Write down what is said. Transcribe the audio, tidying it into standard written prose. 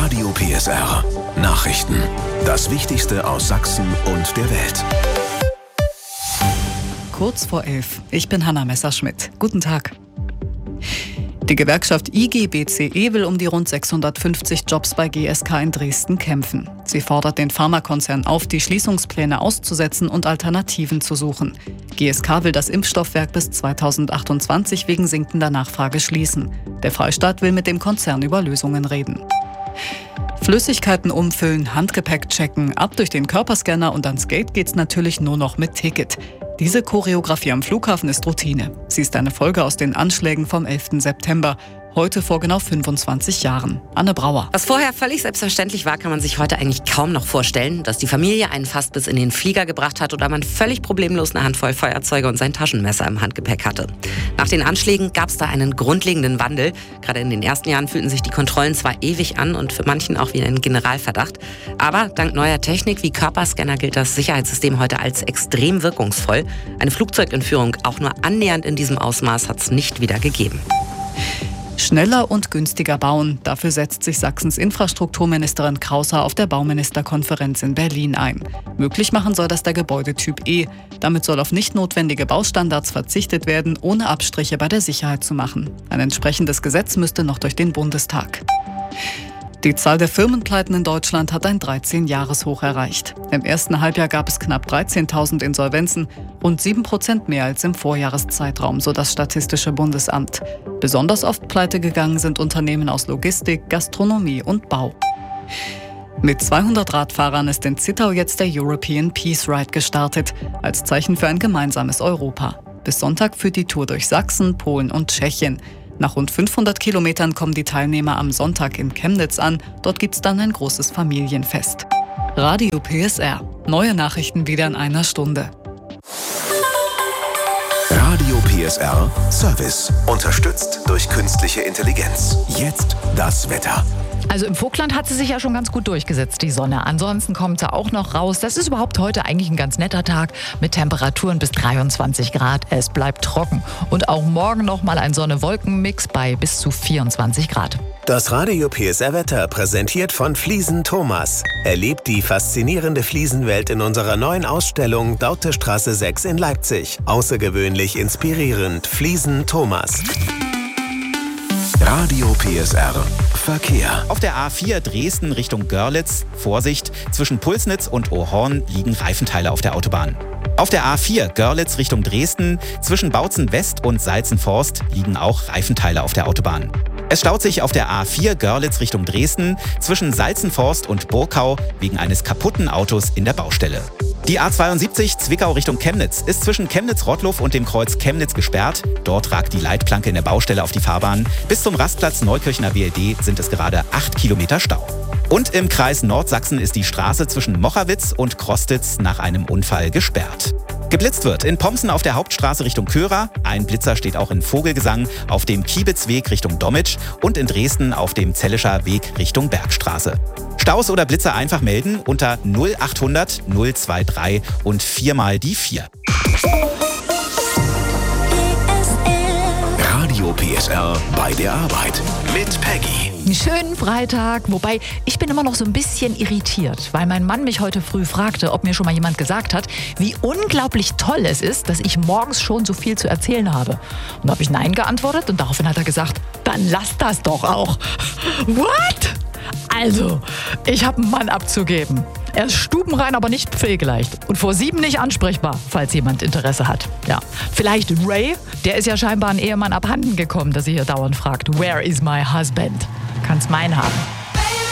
Radio PSR. Nachrichten. Das Wichtigste aus Sachsen und der Welt. Kurz vor 11. Ich bin Hanna Messerschmidt. Guten Tag. Die Gewerkschaft IG BCE will um die rund 650 Jobs bei GSK in Dresden kämpfen. Sie fordert den Pharmakonzern auf, die Schließungspläne auszusetzen und Alternativen zu suchen. GSK will das Impfstoffwerk bis 2028 wegen sinkender Nachfrage schließen. Der Freistaat will mit dem Konzern über Lösungen reden. Flüssigkeiten umfüllen, Handgepäck checken, ab durch den Körperscanner und ans Gate geht's natürlich nur noch mit Ticket. Diese Choreografie am Flughafen ist Routine. Sie ist eine Folge aus den Anschlägen vom 11. September. Heute vor genau 25 Jahren. Anne Brauer. Was vorher völlig selbstverständlich war, kann man sich heute eigentlich kaum noch vorstellen. Dass die Familie einen fast bis in den Flieger gebracht hat oder man völlig problemlos eine Handvoll Feuerzeuge und sein Taschenmesser im Handgepäck hatte. Nach den Anschlägen gab es da einen grundlegenden Wandel. Gerade in den ersten Jahren fühlten sich die Kontrollen zwar ewig an und für manchen auch wie ein Generalverdacht. Aber dank neuer Technik wie Körperscanner gilt das Sicherheitssystem heute als extrem wirkungsvoll. Eine Flugzeugentführung auch nur annähernd in diesem Ausmaß hat es nicht wieder gegeben. Schneller und günstiger bauen. Dafür setzt sich Sachsens Infrastrukturministerin Krauser auf der Bauministerkonferenz in Berlin ein. Möglich machen soll das der Gebäudetyp E. Damit soll auf nicht notwendige Baustandards verzichtet werden, ohne Abstriche bei der Sicherheit zu machen. Ein entsprechendes Gesetz müsste noch durch den Bundestag. Die Zahl der Firmenpleiten in Deutschland hat ein 13-Jahres-Hoch erreicht. Im ersten Halbjahr gab es knapp 13.000 Insolvenzen, rund 7% mehr als im Vorjahreszeitraum, so das Statistische Bundesamt. Besonders oft pleite gegangen sind Unternehmen aus Logistik, Gastronomie und Bau. Mit 200 Radfahrern ist in Zittau jetzt der European Peace Ride gestartet, als Zeichen für ein gemeinsames Europa. Bis Sonntag führt die Tour durch Sachsen, Polen und Tschechien. Nach rund 500 Kilometern kommen die Teilnehmer am Sonntag in Chemnitz an. Dort gibt's dann ein großes Familienfest. Radio PSR. Neue Nachrichten wieder in einer Stunde. Radio PSR Service. Unterstützt durch künstliche Intelligenz. Jetzt das Wetter. Also im Vogtland hat sie sich ja schon ganz gut durchgesetzt, die Sonne. Ansonsten kommt sie auch noch raus. Das ist überhaupt heute eigentlich ein ganz netter Tag mit Temperaturen bis 23 Grad. Es bleibt trocken. Und auch morgen noch mal ein Sonne-Wolken-Mix bei bis zu 24 Grad. Das Radio PSR Wetter präsentiert von Fliesen Thomas. Erlebt die faszinierende Fliesenwelt in unserer neuen Ausstellung Dautestraße 6 in Leipzig. Außergewöhnlich inspirierend. Fliesen Thomas. Radio PSR Verkehr. Auf der A4 Dresden Richtung Görlitz, Vorsicht, zwischen Pulsnitz und Ohrhorn liegen Reifenteile auf der Autobahn. Auf der A4 Görlitz Richtung Dresden, zwischen Bautzen West und Salzenforst liegen auch Reifenteile auf der Autobahn. Es staut sich auf der A4 Görlitz Richtung Dresden, zwischen Salzenforst und Burkau wegen eines kaputten Autos in der Baustelle. Die A72 Zwickau Richtung Chemnitz ist zwischen Chemnitz-Rottluff und dem Kreuz Chemnitz gesperrt. Dort ragt die Leitplanke in der Baustelle auf die Fahrbahn. Bis zum Rastplatz Neukirchener BLD sind es gerade 8 Kilometer Stau. Und im Kreis Nordsachsen ist die Straße zwischen Mochawitz und Krostitz nach einem Unfall gesperrt. Geblitzt wird in Pomsen auf der Hauptstraße Richtung Körer. Ein Blitzer steht auch in Vogelgesang auf dem Kiebitzweg Richtung Dommitsch und in Dresden auf dem Zellischer Weg Richtung Bergstraße. Staus oder Blitzer einfach melden unter 0800 023 und 4 mal die 4. Radio PSR bei der Arbeit mit Peggy. Einen schönen Freitag, wobei ich bin immer noch so ein bisschen irritiert, weil mein Mann mich heute früh fragte, ob mir schon mal jemand gesagt hat, wie unglaublich toll es ist, dass ich morgens schon so viel zu erzählen habe. Und da habe ich Nein geantwortet und daraufhin hat er gesagt, dann lass das doch auch. What? Also, ich habe einen Mann abzugeben. Er ist stubenrein, aber nicht pflegeleicht. Und vor 7 nicht ansprechbar, falls jemand Interesse hat. Ja, vielleicht Ray, der ist ja scheinbar ein Ehemann abhanden gekommen, dass sie hier dauernd fragt, where is my husband? Kann's meinen haben.